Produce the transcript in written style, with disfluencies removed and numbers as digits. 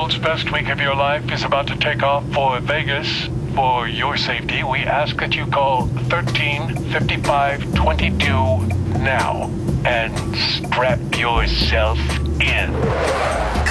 world's best week of your life is about to take off for Vegas. For your safety, we ask that you call 135522 now and strap yourself in.